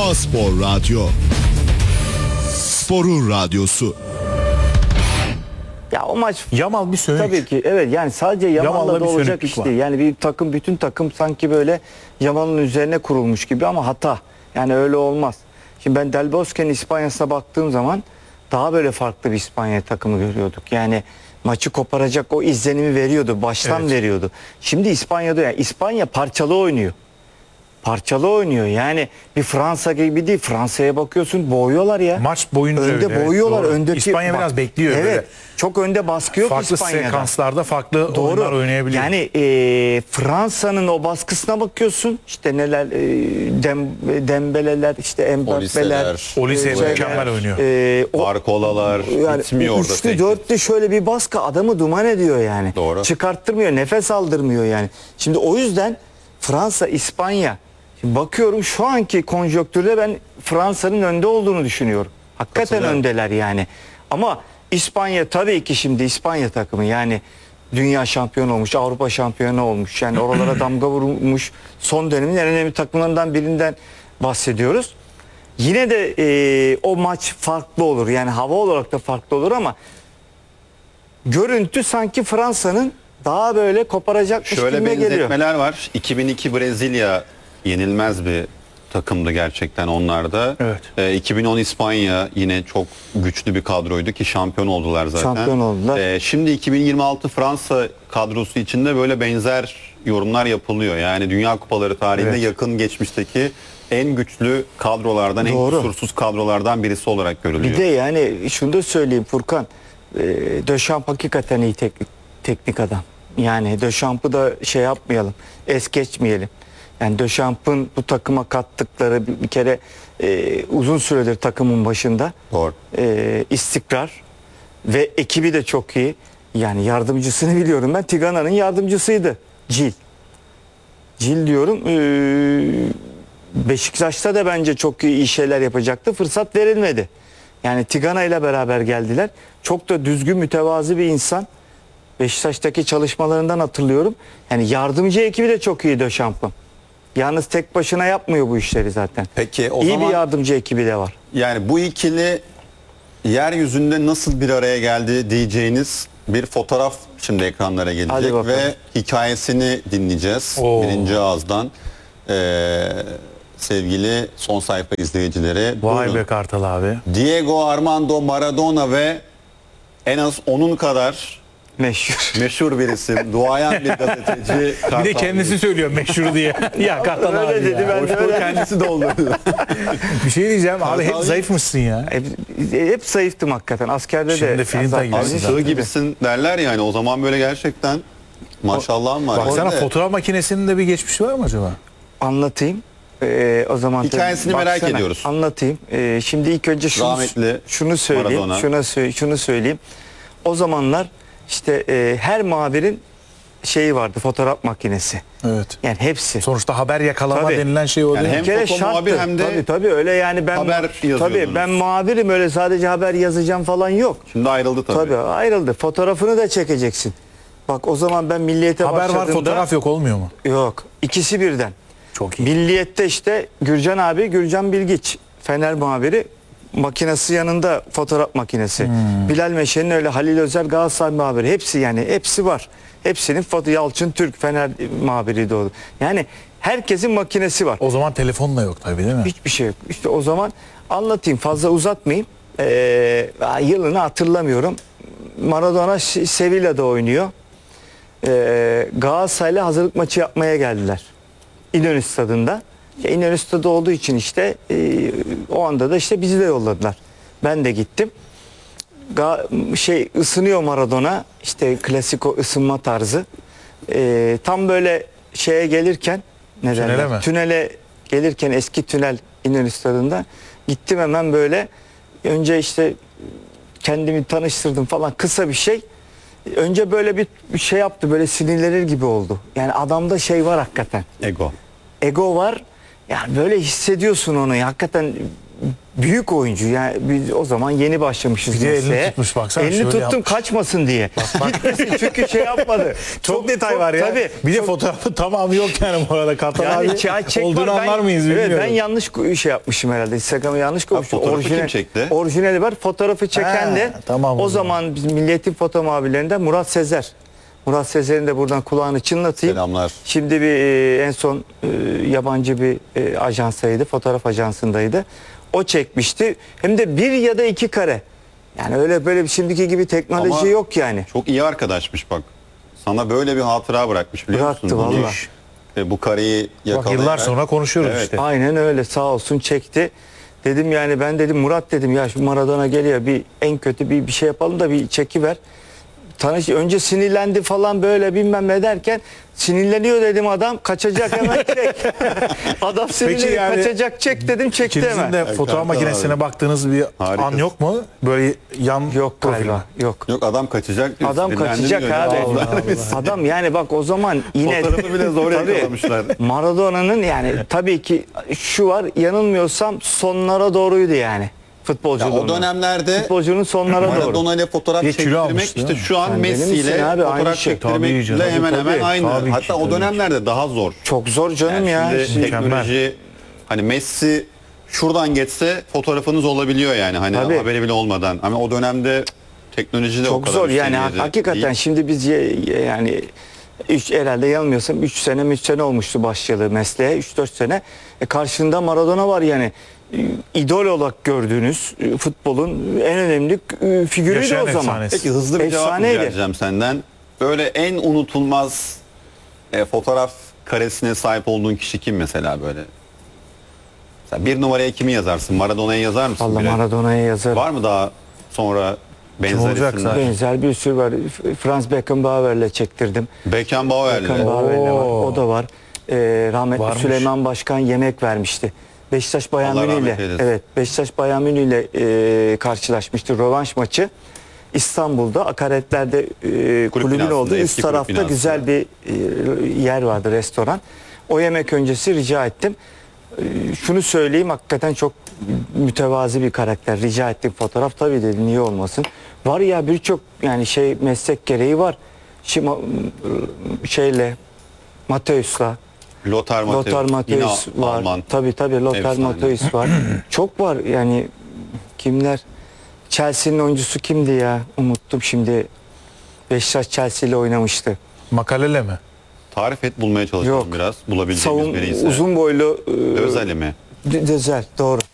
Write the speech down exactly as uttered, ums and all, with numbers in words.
A-Spor Radyo. Sporun radyosu. Ya o maç Yamal bir sönük. tabii ki evet, yani sadece Yamal'la Yamal'da da bir olacak sönüklük iş var. değil. Yani bir takım, bütün takım sanki böyle Yamal'ın üzerine kurulmuş gibi, ama hata. Yani öyle olmaz. Şimdi ben Del Bosque'nin İspanya'sına baktığım zaman daha böyle farklı bir İspanya takımı görüyorduk. Yani maçı koparacak o izlenimi veriyordu. Baştan Evet. veriyordu. Şimdi İspanya'da, yani İspanya parçalı oynuyor. Parçalı oynuyor. Yani bir Fransa gibi değil. Fransa'ya bakıyorsun, boğuyorlar ya. Maç boyunca önde öyle, evet, boğuyorlar. doğru. Öndeki İspanya bak- biraz bekliyor Evet. böyle. Çok önde baskı yok Farklı İspanya'da. sekanslarda farklı Doğru. oyunlar oynayabiliyor. Yani e, Fransa'nın o baskısına bakıyorsun. İşte neler, e, dem, Dembeleler, işte Mbappe'ler. Oliseler. Olise şeyler, mükemmel oynuyor. E, o, Barkolalar yani bitmiyor orada. üçlü tehdit. dörtlü şöyle bir baskı adamı duman ediyor yani. Doğru. Çıkarttırmıyor, nefes aldırmıyor yani. Şimdi o yüzden Fransa, İspanya, şimdi bakıyorum şu anki konjonktürde ben Fransa'nın önde olduğunu düşünüyorum. Hakikaten Katılıyorum. öndeler yani. Ama İspanya tabii ki, şimdi İspanya takımı yani dünya şampiyonu olmuş, Avrupa şampiyonu olmuş. Yani oralara damga vurmuş, son dönemin en önemli takımlarından birinden bahsediyoruz. Yine de e, o maç farklı olur. Yani hava olarak da farklı olur, ama görüntü sanki Fransa'nın daha böyle koparacakmış Şöyle gibime geliyor. benzetmeler var. iki bin iki Brezilya yenilmez bir takımdı gerçekten onlarda. Evet. Ee, iki bin on İspanya yine çok güçlü bir kadroydu ki şampiyon oldular zaten. Şampiyon oldular. Ee, şimdi iki bin yirmi altı Fransa kadrosu içinde böyle benzer yorumlar yapılıyor. Yani Dünya Kupaları tarihinde Evet. yakın geçmişteki en güçlü kadrolardan, Doğru. en kusursuz kadrolardan birisi olarak görülüyor. Bir de yani şunu da söyleyeyim Furkan, e, Deschamps hakikaten iyi teknik, teknik adam. Yani Dechamps'ı da şey yapmayalım, es geçmeyelim. Yani Dechamps'ın bu takıma kattıkları bir, bir kere e, uzun süredir takımın başında. Doğru. E, istikrar ve ekibi de çok iyi. Yani yardımcısını biliyorum ben, Tigana'nın yardımcısıydı. Cil. Cil diyorum. E, Beşiktaş'ta da bence çok iyi şeyler yapacaktı. Fırsat verilmedi. Yani Tigana ile beraber geldiler. Çok da düzgün, mütevazi bir insan. Beşiktaş'taki çalışmalarından hatırlıyorum. Yani yardımcı ekibi de çok iyi Dechamps'ın. Yalnız tek başına yapmıyor bu işleri zaten. Peki o İyi zaman bir yardımcı ekibi de var. yani bu ikili yeryüzünde nasıl bir araya geldi diyeceğiniz bir fotoğraf şimdi ekranlara Hadi gelecek bakalım. ve hikayesini dinleyeceğiz Oo. birinci ağızdan. Ee, sevgili son sayfa izleyicileri. Vay Buyurun. be Kartal abi. Diego Armando Maradona ve en az onun kadar Meşhur. meşhur bir isim, duayen bir gazeteci. Bir Kartal de kendisi Bey. söylüyor meşhur diye. Ya Kartal Öyle abi dedi, ya. ben de Boşluğu öyle. kendisi doldurdu. Bir şey diyeceğim abi, hep Kartal- zayıfmışsın ya. Hep, hep zayıftım hakikaten. Askerde Şimdi de. Filinta zaten- gibisin Abi zaten. sığ gibisin derler yani, o zaman böyle gerçekten maşallahım var. Baksana, Öyle. fotoğraf makinesinin de bir geçmişi var mı acaba? Anlatayım. Ee, o zaman Hikayesini tabii, merak baksana, ediyoruz. Anlatayım. Ee, şimdi ilk önce şunu, Rahmetli şunu söyleyeyim. Maradona. Şuna sö- şunu söyleyeyim. O zamanlar işte e, her muhabirin şeyi vardı, fotoğraf makinesi. Evet. Yani hepsi. Sonuçta haber yakalama Tabii. denilen şey o Yani değil mi? hem Bir kere foto şarttı. muhabir hem de tabii tabii öyle yani, ben haber yazıyordunuz. tabii ben muhabirim, öyle sadece haber yazacağım falan yok. Şimdi ayrıldı tabii. Tabii ayrıldı. Fotoğrafını da çekeceksin. Bak o zaman ben Milliyet'e Haber var, başladığımda fotoğraf yok, olmuyor mu? yok. İkisi birden. Çok iyi. Milliyet'te işte Gürcan abi, Gürcan Bilgiç, Fener muhabiri, makinesi yanında fotoğraf makinesi. Hmm. Bilal Meşe'nin öyle, Halil Özer Galatasaray muhabiri, hepsi yani hepsi var. Hepsinin foto, Yalçın Türk Fener muhabiriydi o. Yani herkesin makinesi var. O zaman telefon da yok tabii, değil mi? Hiçbir şey yok. İşte o zaman anlatayım, fazla uzatmayayım. Ee, yılını hatırlamıyorum. Maradona Sevilla'da oynuyor. Ee, Galatasaray'la hazırlık maçı yapmaya geldiler. İnönü Stadı'nda. Ya İnönü Stadı olduğu için işte e, o anda da işte bizi de yolladılar. Ben de gittim. Ga- şey ısınıyor Maradona. İşte klasik o ısınma tarzı. Ee, tam böyle şeye gelirken ne Tünele derler? mi? Tünele gelirken, eski tünel İnönü Stadı'nda gittim hemen böyle. Önce işte kendimi tanıştırdım falan, kısa bir şey. Önce böyle bir bir şey yaptı, böyle sinirlenir gibi oldu. Yani adamda şey var hakikaten. Ego. Ego var. Yani böyle hissediyorsun onu. Hakikaten büyük oyuncu. Yani biz o zaman yeni başlamışız Bir de elini mesleğe. tutmuş, baksana Elini şöyle tuttum yapmış. kaçmasın diye. Gitmesin çünkü şey yapmadı. Çok, detay var ya. Tabii. Bir de fotoğrafın tamamı yok yani bu arada. Kartal Yani abi çay çek olduğunu var. Ben- anlar mıyız bilmiyorum. Evet, ben yanlış ko- şey yapmışım herhalde. Instagram'ı yanlış koymuşum. fotoğrafı kim çekti? Orijinali var. Fotoğrafı çeken Ha, de tamam o o zaman. zaman bizim Milliyetin foto muhabirlerinden Murat Sezer. Murat Sezer'in de buradan kulağını çınlatayım. Selamlar. Şimdi bir e, en son e, yabancı bir e, ajansaydı, fotoğraf ajansındaydı. O çekmişti. Hem de bir ya da iki kare. Yani öyle böyle bir şimdiki gibi teknoloji Ama yok yani. Çok iyi arkadaşmış bak. Sana böyle bir hatıra bırakmış biliyor Bıraktı musun? Bunu, valla. e, bu kareyi Bak yakalayarak. yıllar sonra konuşuyoruz Evet. işte. Aynen öyle, sağ olsun çekti. Dedim yani ben dedim Murat dedim ya şu Maradona geliyor bir en kötü bir bir şey yapalım da bir çekiver. Tanış önce sinirlendi falan böyle bilmem ne derken sinirleniyor dedim adam kaçacak hemen çek. Adam sinirleniyor yani kaçacak çek dedim çekti İkinizin hemen. de fotoğraf Kartal makinesine abi. baktığınız bir Harikasın. an yok mu? Böyle yan Yok profil. galiba yok. Yok adam kaçacak diyor. Adam sinirlendi kaçacak diyor. abi. Allah Allah. Adam yani bak o zaman yine Fotoğrafı bile zor Tabii, yakalamışlar. Maradona'nın yani tabii ki şu var yanılmıyorsam sonlara doğruydu yani Ya futbolculuğunda. o dönemlerde futbolcunun sonlara doğru. Maradona ile fotoğraf Bir de kilo çektirmek almıştı, işte değil mi? şu an Sen Messi deli misin ile abi? Aynı fotoğraf şey. Tabii çektirmekle canım. hemen Tabii, hemen tabii. aynı. Tabii ki, Hatta o tabii dönemlerde daha zor. Çok zor canım Yani ya. şimdi Mükemmel. teknoloji hani Messi şuradan geçse fotoğrafınız olabiliyor yani hani Tabii. haberi bile olmadan. Ama o dönemde teknoloji de o Çok kadar zor üst yani seviyede hakikaten değil. şimdi biz ye- ye- yani üç, herhalde yanılmıyorsam üç sene üç sene olmuştu başlayalı mesleğe üç dört sene. E karşında Maradona var yani E, idol olarak gördüğünüz e, futbolun en önemli e, figürüydü Yaşayan o zaman. efsanesi. Peki hızlı bir cevap Efsaneydi. rica edeceğim senden. Böyle en unutulmaz e, fotoğraf karesine sahip olduğun kişi kim mesela böyle? Mesela bir numaraya kimi yazarsın? Maradona'yı yazar mısın? Allah bile? Maradona'ya yazar. Var mı daha sonra benzer olacak isimler? zaten? Benzer bir sürü var. F- Franz Beckenbauer'le çektirdim. Beckenbauer'le. Beckenbauer'le var. Oo. O da var. Ee, rahmetli Varmış. Süleyman Başkan yemek vermişti. Beşiktaş Bayern Allah Münih rahmet ile eylesin. evet Beşiktaş Bayern Münih ile e, karşılaşmıştı rövanş maçı. İstanbul'da akaretlerde e, kulübün binasında, olduğu eski üst kulüp tarafta binasında. güzel bir e, yer vardı, restoran. O yemek öncesi rica ettim. E, şunu söyleyeyim, hakikaten çok mütevazi bir karakter. Rica ettim fotoğraf, tabii dedi, niye olmasın. Var ya birçok yani şey meslek gereği var. Şimdi şeyle Mateus'la Lothar Matthäus. Lothar Yine Matthäus var. Alman. Tabii tabii Lothar Efsane. Matthäus var. Çok var yani kimler? Chelsea'nin oyuncusu kimdi ya? Unuttum şimdi. Beşiktaş Chelsea ile oynamıştı. Makalele mi? Tarif et bulmaya çalışalım Yok. biraz. Bulabileceğimiz Savun biri ise. uzun boylu e, Özel mi? D- Dözel doğru.